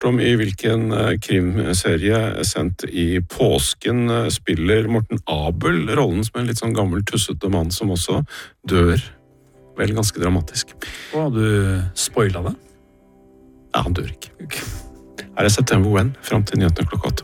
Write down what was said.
om i hvilken krimserie sendt i påsken spiller Morten Abel rollen som en litt sånn gammel tussete mann som også dør. Vel ganske dramatisk. Og du spoilet det? Ja, han dør ikke. Her er September When, frem til nyhetene klokka 8.